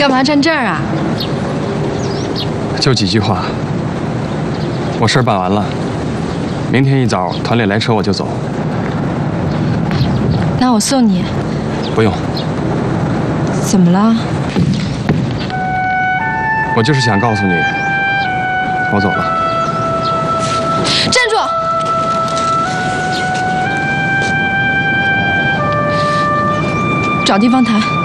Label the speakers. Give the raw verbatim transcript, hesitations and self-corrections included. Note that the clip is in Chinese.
Speaker 1: 干嘛站这儿啊？
Speaker 2: 就几句话。我事儿办完了，明天一早团里来车我就走。
Speaker 1: 那我送你。
Speaker 2: 不用。
Speaker 1: 怎么了？
Speaker 2: 我就是想告诉你，我走了。
Speaker 1: 站住！找地方谈。